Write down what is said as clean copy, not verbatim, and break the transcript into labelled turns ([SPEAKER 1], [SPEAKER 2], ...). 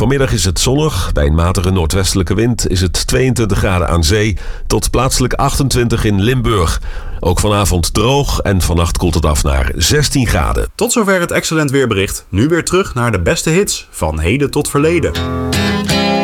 [SPEAKER 1] Vanmiddag is het zonnig. Bij een matige noordwestelijke wind is het 22 graden aan zee tot plaatselijk 28 in Limburg. Ook vanavond droog en vannacht koelt het af naar 16 graden.
[SPEAKER 2] Tot zover het Excellent Weerbericht. Nu weer terug naar de beste hits van heden tot verleden.